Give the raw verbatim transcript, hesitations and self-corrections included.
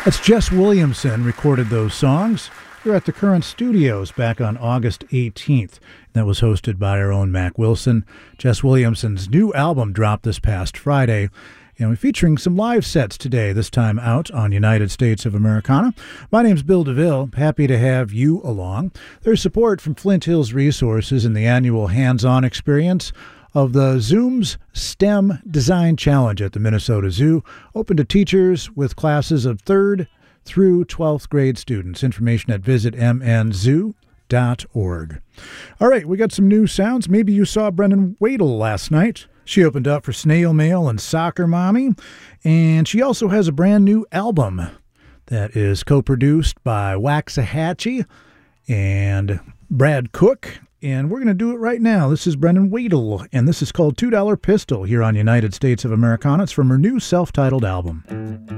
That's Jess Williamson recorded those songs. We're at the Current Studios back on August eighteenth. That was hosted by our own Mac Wilson. Jess Williamson's new album dropped this past Friday. And we're featuring some live sets today, this time out on United States of Americana. My name's Bill DeVille. Happy to have you along. There's support from Flint Hills Resources in the annual hands-on experience of the Zoom's STEM Design Challenge at the Minnesota Zoo, open to teachers with classes of third through twelfth grade students. Information at visit m n zoo dot org. All right, we got some new sounds. Maybe you saw Brendan Wadle last night. She opened up for Snail Mail and Soccer Mommy, and she also has a brand new album that is co-produced by Waxahachie and Brad Cook. And we're going to do it right now. This is Brendan Wadle, and this is called two dollar Pistol here on United States of Americana. It's from her new self-titled album.